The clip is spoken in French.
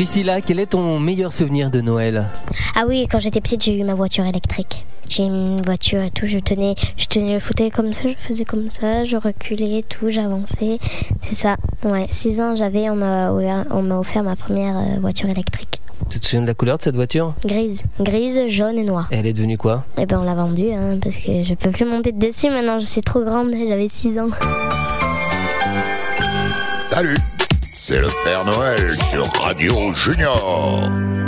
Priscilla, quel est ton meilleur souvenir de Noël ? Ah oui, quand j'étais petite, j'ai eu ma voiture électrique. J'ai une voiture et tout, je tenais le fauteuil comme ça, je faisais comme ça, je reculais et tout, j'avançais. C'est ça, ouais, 6 ans j'avais, on m'a offert ma première voiture électrique. Tu te souviens de la couleur de cette voiture ? Grise, jaune et noire. Et elle est devenue quoi ? Eh ben on l'a vendue, parce que je peux plus monter dessus maintenant, je suis trop grande, j'avais 6 ans. Salut, c'est le Père Noël sur Radio Junior.